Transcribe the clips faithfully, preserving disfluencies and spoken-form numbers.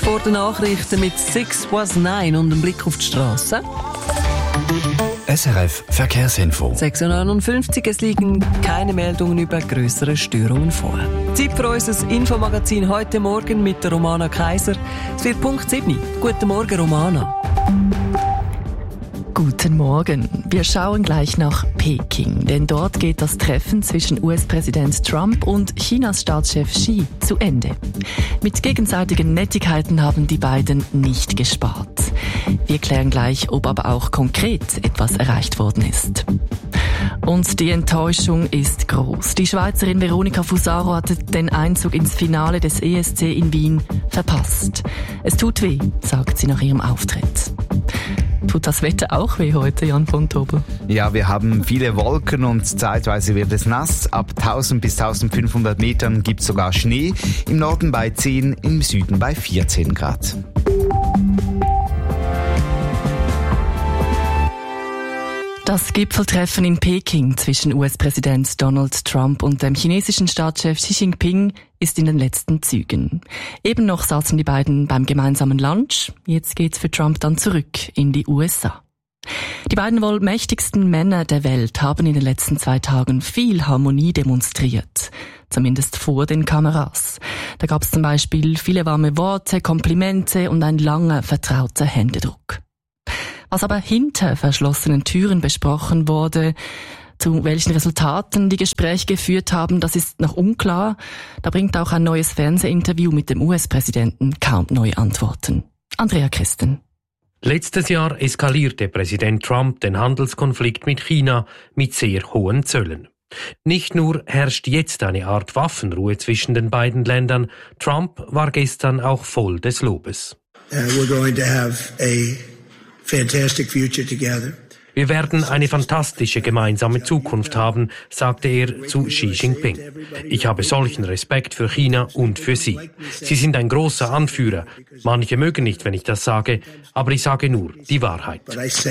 vor den Nachrichten mit six was nine und einem Blick auf die Straße. S R F Verkehrsinfo. sechs Uhr neunundfünfzig, es liegen keine Meldungen über grössere Störungen vor. Zeit für unser Infomagazin heute Morgen mit der Romana Kaiser. Es wird Punkt sieben. Guten Morgen, Romana. Guten Morgen. Wir schauen gleich nach Peking, denn dort geht das Treffen zwischen U S-Präsident Trump und Chinas Staatschef Xi zu Ende. Mit gegenseitigen Nettigkeiten haben die beiden nicht gespart. Wir klären gleich, ob aber auch konkret etwas erreicht worden ist. Und die Enttäuschung ist groß. Die Schweizerin Veronika Fusaro hatte den Einzug ins Finale des E S C in Wien verpasst. Es tut weh, sagt sie nach ihrem Auftritt. Tut das Wetter auch weh heute, Jan von Tobel? Ja, wir haben viele Wolken und zeitweise wird es nass. Ab tausend bis eintausendfünfhundert Metern gibt es sogar Schnee. Im Norden bei zehn, im Süden bei vierzehn Grad. Das Gipfeltreffen in Peking zwischen U S-Präsident Donald Trump und dem chinesischen Staatschef Xi Jinping ist in den letzten Zügen. Eben noch saßen die beiden beim gemeinsamen Lunch. Jetzt geht's für Trump dann zurück in die U S A. Die beiden wohl mächtigsten Männer der Welt haben in den letzten zwei Tagen viel Harmonie demonstriert. Zumindest vor den Kameras. Da gab's zum Beispiel viele warme Worte, Komplimente und ein langer, vertrauter Händedruck. Was aber hinter verschlossenen Türen besprochen wurde, zu welchen Resultaten die Gespräche geführt haben, das ist noch unklar. Da bringt auch ein neues Fernsehinterview mit dem U S-Präsidenten kaum neue Antworten. Andrea Christen. Letztes Jahr eskalierte Präsident Trump den Handelskonflikt mit China mit sehr hohen Zöllen. Nicht nur herrscht jetzt eine Art Waffenruhe zwischen den beiden Ländern, Trump war gestern auch voll des Lobes. Uh, we're going to have a fantastic future together. Wir werden eine fantastische gemeinsame Zukunft haben, sagte er zu Xi Jinping. Ich habe solchen Respekt für China und für Sie. Sie sind ein großer Anführer. Manche mögen nicht, wenn ich das sage, aber ich sage nur die Wahrheit.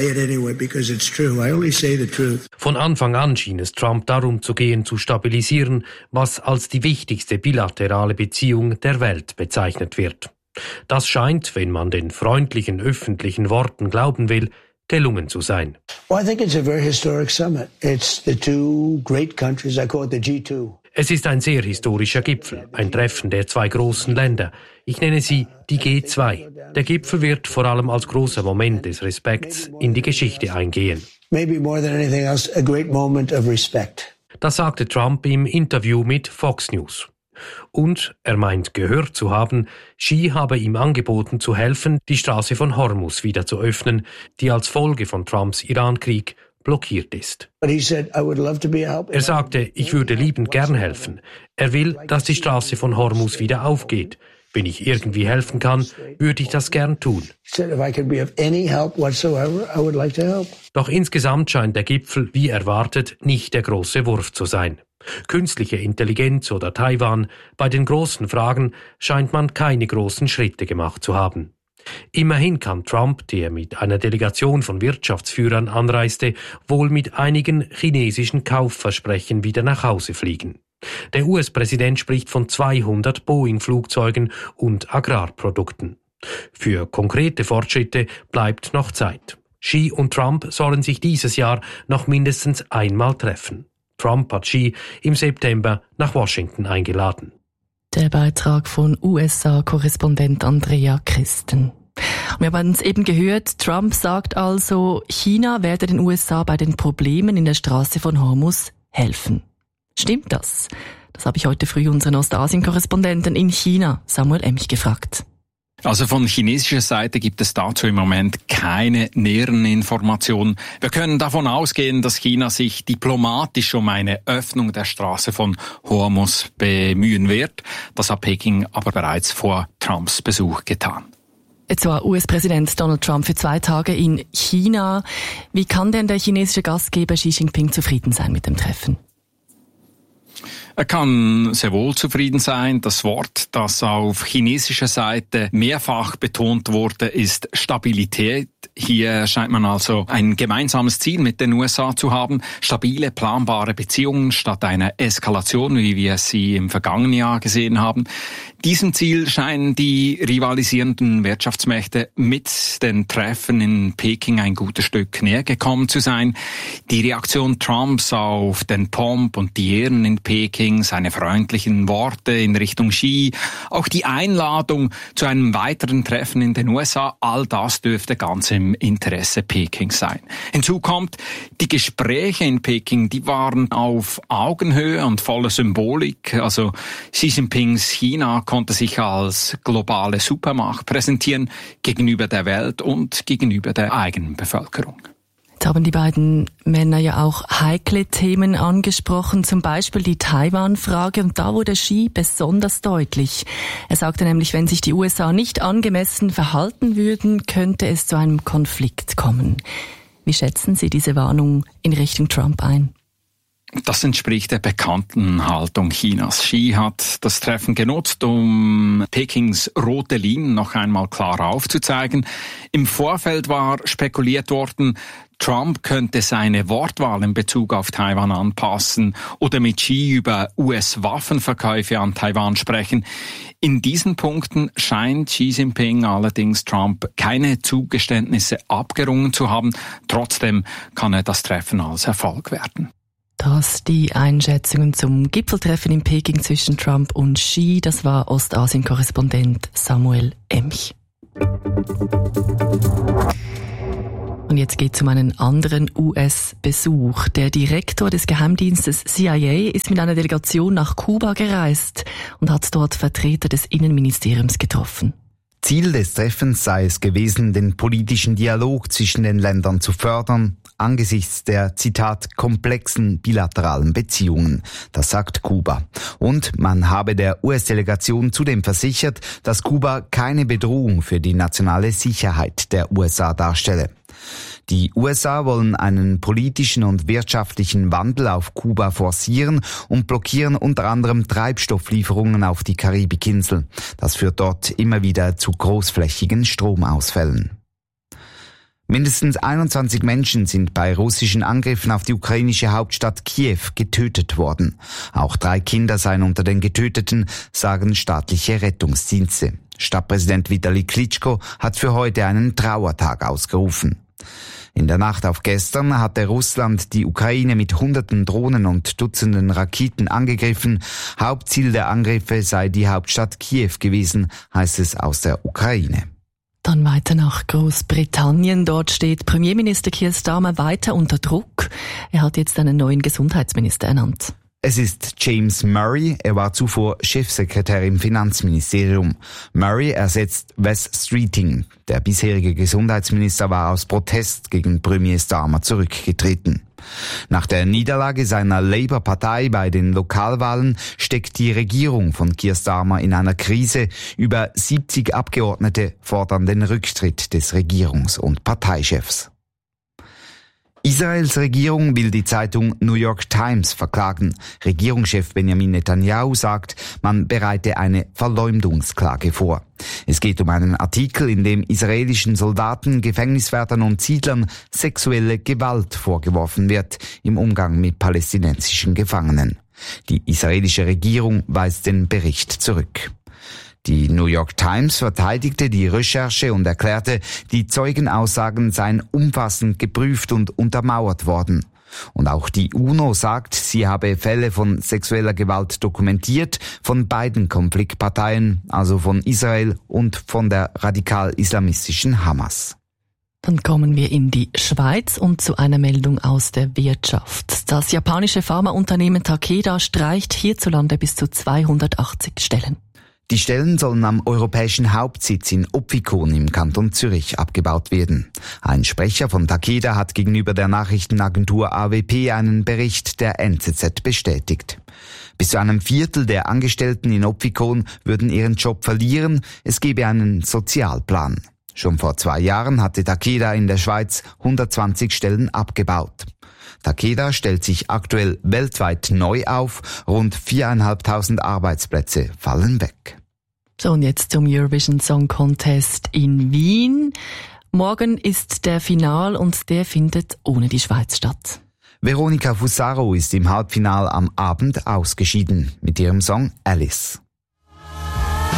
Von Anfang an schien es Trump darum zu gehen, zu stabilisieren, was als die wichtigste bilaterale Beziehung der Welt bezeichnet wird. Das scheint, wenn man den freundlichen öffentlichen Worten glauben will, gelungen zu sein. Well, I think it's a very historic summit. It's the two great countries, I call it the G two. Es ist ein sehr historischer Gipfel, ein Treffen der zwei großen Länder. Ich nenne sie die G zwei. Der Gipfel wird vor allem als großer Moment des Respekts in die Geschichte eingehen. Maybe more than anything else, a great moment of respect. Das sagte Trump im Interview mit Fox News. Und er meint gehört zu haben, Xi habe ihm angeboten zu helfen, die Straße von Hormuz wieder zu öffnen, die als Folge von Trumps Irankrieg blockiert ist. Er sagte, ich würde liebend gern helfen. Er will, dass die Straße von Hormuz wieder aufgeht. Wenn ich irgendwie helfen kann, würde ich das gern tun. Doch insgesamt scheint der Gipfel, wie erwartet, nicht der große Wurf zu sein. Künstliche Intelligenz oder Taiwan, bei den großen Fragen scheint man keine großen Schritte gemacht zu haben. Immerhin kann Trump, der mit einer Delegation von Wirtschaftsführern anreiste, wohl mit einigen chinesischen Kaufversprechen wieder nach Hause fliegen. Der U S-Präsident spricht von zweihundert Boeing-Flugzeugen und Agrarprodukten. Für konkrete Fortschritte bleibt noch Zeit. Xi und Trump sollen sich dieses Jahr noch mindestens einmal treffen. Trump hat Xi im September nach Washington eingeladen. Der Beitrag von U S A-Korrespondent Andrea Christen. Wir haben es eben gehört, Trump sagt also, China werde den U S A bei den Problemen in der Straße von Hormuz helfen. Stimmt das? Das habe ich heute früh unseren Ostasien-Korrespondenten in China, Samuel Emch, gefragt. Also von chinesischer Seite gibt es dazu im Moment keine näheren Informationen. Wir können davon ausgehen, dass China sich diplomatisch um eine Öffnung der Straße von Hormuz bemühen wird. Das hat Peking aber bereits vor Trumps Besuch getan. Jetzt war U S-Präsident Donald Trump für zwei Tage in China. Wie kann denn der chinesische Gastgeber Xi Jinping zufrieden sein mit dem Treffen? Er kann sehr wohl zufrieden sein. Das Wort, das auf chinesischer Seite mehrfach betont wurde, ist Stabilität. Hier scheint man also ein gemeinsames Ziel mit den U S A zu haben. Stabile, planbare Beziehungen statt einer Eskalation, wie wir sie im vergangenen Jahr gesehen haben. Diesem Ziel scheinen die rivalisierenden Wirtschaftsmächte mit den Treffen in Peking ein gutes Stück näher gekommen zu sein. Die Reaktion Trumps auf den Pomp und die Ehren in Peking, seine freundlichen Worte in Richtung Xi, auch die Einladung zu einem weiteren Treffen in den U S A, all das dürfte ganz im Interesse Pekings sein. Hinzu kommt, die Gespräche in Peking, die waren auf Augenhöhe und voller Symbolik. Also Xi Jinpings China konnte sich als globale Supermacht präsentieren gegenüber der Welt und gegenüber der eigenen Bevölkerung. Jetzt haben die beiden Männer ja auch heikle Themen angesprochen, zum Beispiel die Taiwan-Frage, und da wurde Xi besonders deutlich. Er sagte nämlich, wenn sich die U S A nicht angemessen verhalten würden, könnte es zu einem Konflikt kommen. Wie schätzen Sie diese Warnung in Richtung Trump ein? Das entspricht der bekannten Haltung Chinas. Xi hat das Treffen genutzt, um Pekings rote Linien noch einmal klar aufzuzeigen. Im Vorfeld war spekuliert worden, Trump könnte seine Wortwahl in Bezug auf Taiwan anpassen oder mit Xi über U S-Waffenverkäufe an Taiwan sprechen. In diesen Punkten scheint Xi Jinping allerdings Trump keine Zugeständnisse abgerungen zu haben. Trotzdem kann er das Treffen als Erfolg werten. Das die Einschätzungen zum Gipfeltreffen in Peking zwischen Trump und Xi. Das war Ostasien-Korrespondent Samuel Emch. Und jetzt geht es um einen anderen U S-Besuch. Der Direktor des Geheimdienstes C I A ist mit einer Delegation nach Kuba gereist und hat dort Vertreter des Innenministeriums getroffen. Ziel des Treffens sei es gewesen, den politischen Dialog zwischen den Ländern zu fördern, angesichts der, Zitat, komplexen bilateralen Beziehungen. Das sagt Kuba. Und man habe der U S-Delegation zudem versichert, dass Kuba keine Bedrohung für die nationale Sicherheit der U S A darstelle. Die U S A wollen einen politischen und wirtschaftlichen Wandel auf Kuba forcieren und blockieren unter anderem Treibstofflieferungen auf die Karibikinsel. Das führt dort immer wieder zu großflächigen Stromausfällen. Mindestens einundzwanzig Menschen sind bei russischen Angriffen auf die ukrainische Hauptstadt Kiew getötet worden. Auch drei Kinder seien unter den Getöteten, sagen staatliche Rettungsdienste. Stadtpräsident Vitali Klitschko hat für heute einen Trauertag ausgerufen. In der Nacht auf gestern hatte Russland die Ukraine mit hunderten Drohnen und Dutzenden Raketen angegriffen. Hauptziel der Angriffe sei die Hauptstadt Kiew gewesen, heißt es aus der Ukraine. Dann weiter nach Großbritannien. Dort steht Premierminister Keir Starmer weiter unter Druck. Er hat jetzt einen neuen Gesundheitsminister ernannt. Es ist James Murray, er war zuvor Chefsekretär im Finanzministerium. Murray ersetzt Wes Streeting. Der bisherige Gesundheitsminister war aus Protest gegen Premier Starmer zurückgetreten. Nach der Niederlage seiner Labour-Partei bei den Lokalwahlen steckt die Regierung von Keir Starmer in einer Krise. Über siebzig Abgeordnete fordern den Rücktritt des Regierungs- und Parteichefs. Israels Regierung will die Zeitung New York Times verklagen. Regierungschef Benjamin Netanyahu sagt, man bereite eine Verleumdungsklage vor. Es geht um einen Artikel, in dem israelischen Soldaten, Gefängniswärtern und Siedlern sexuelle Gewalt vorgeworfen wird im Umgang mit palästinensischen Gefangenen. Die israelische Regierung weist den Bericht zurück. Die New York Times verteidigte die Recherche und erklärte, die Zeugenaussagen seien umfassend geprüft und untermauert worden. Und auch die UNO sagt, sie habe Fälle von sexueller Gewalt dokumentiert, von beiden Konfliktparteien, also von Israel und von der radikal-islamistischen Hamas. Dann kommen wir in die Schweiz und zu einer Meldung aus der Wirtschaft. Das japanische Pharmaunternehmen Takeda streicht hierzulande bis zu zweihundertachtzig Stellen. Die Stellen sollen am europäischen Hauptsitz in Opfikon im Kanton Zürich abgebaut werden. Ein Sprecher von Takeda hat gegenüber der Nachrichtenagentur A W P einen Bericht der N Z Z bestätigt. Bis zu einem Viertel der Angestellten in Opfikon würden ihren Job verlieren, es gebe einen Sozialplan. Schon vor zwei Jahren hatte Takeda in der Schweiz hundertzwanzig Stellen abgebaut. Takeda stellt sich aktuell weltweit neu auf, rund viertausendfünfhundert Arbeitsplätze fallen weg. So, und jetzt zum Eurovision Song Contest in Wien. Morgen ist der Final und der findet ohne die Schweiz statt. Veronica Fusaro ist im Halbfinal am Abend ausgeschieden mit ihrem Song Alice.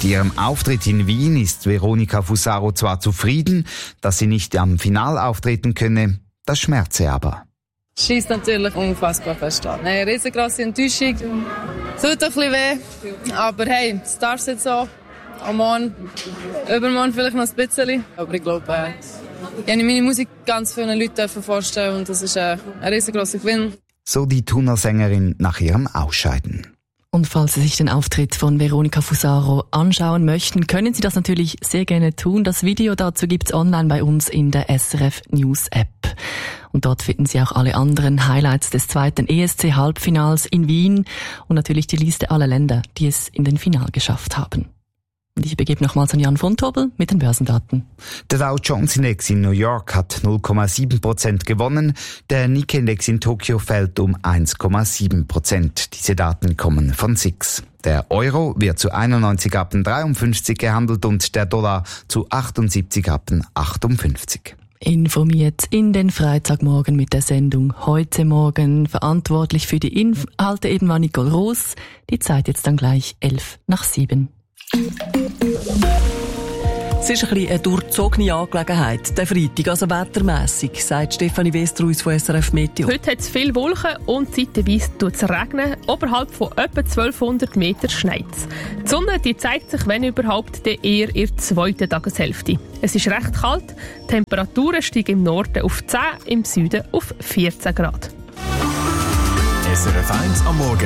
ihrem Auftritt in Wien ist Veronica Fusaro zwar zufrieden, dass sie nicht am Finale auftreten könne, das schmerze aber. Es scheisst natürlich unfassbar fest an. Eine riesengroße Enttäuschung. Es tut ein bisschen weh, aber hey, es darf jetzt so. Am Morgen, übermorgen vielleicht noch ein bisschen. Aber ich glaube, äh, ich habe meine Musik ganz vielen Leuten vorstellen und das ist äh, ein riesengroßer Gewinn. So die Thuner Sängerin nach ihrem Ausscheiden. Und falls Sie sich den Auftritt von Veronica Fusaro anschauen möchten, können Sie das natürlich sehr gerne tun. Das Video dazu gibt's online bei uns in der S R F News App. Und dort finden Sie auch alle anderen Highlights des zweiten E S C-Halbfinals in Wien und natürlich die Liste aller Länder, die es in den Final geschafft haben. Und ich übergebe nochmals an Jan von Tobel mit den Börsendaten. Der Dow Jones Index in New York hat null Komma sieben Prozent gewonnen, der Nikkei Index in Tokio fällt um eins Komma sieben Prozent. Diese Daten kommen von S I X. Der Euro wird zu einundneunzig Rappen dreiundfünfzig gehandelt und der Dollar zu achtundsiebzig Rappen achtundfünfzig. Informiert in den Freitagmorgen mit der Sendung Heute Morgen. Verantwortlich für die Inhalte eben war Nicole Roos. Die Zeit jetzt dann gleich elf nach sieben. Es ist ein bisschen eine durchzogene Angelegenheit, der Freitag, also wettermässig, sagt Stefanie Westerhuis von S R F Meteo. Heute hat es viele Wolken und zeitweise tut es regnen. Oberhalb von etwa zwölfhundert Meter schneit es. Die Sonne die zeigt sich, wenn überhaupt, eher in der zweiten Tageshälfte. Es ist recht kalt, die Temperaturen steigen im Norden auf zehn, im Süden auf vierzehn Grad. S R F eins am Morgen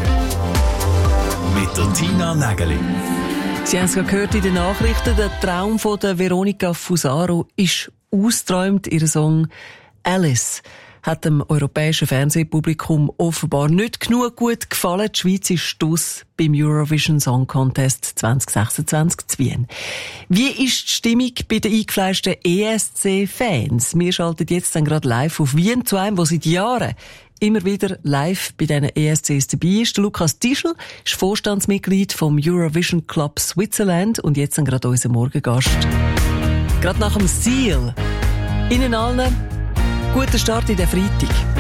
mit der Tina Nägeli. Sie haben es gerade gehört in den Nachrichten, der Traum von der Veronica Fusaro ist ausgeträumt. Ihr Song «Alice» hat dem europäischen Fernsehpublikum offenbar nicht genug gut gefallen. Die Schweiz ist draus beim Eurovision Song Contest zwanzig sechsundzwanzig zu Wien. Wie ist die Stimmung bei den eingefleischten E S C-Fans? Wir schalten jetzt dann gerade live auf Wien zu einem, wo seit Jahren immer wieder live bei diesen E S Cs dabei ist. Der Lukas Tischl ist Vorstandsmitglied vom Eurovision Club Switzerland und jetzt gerade unser Morgengast. Gerade nach dem Seal. Ihnen allen guten Start in den Freitag.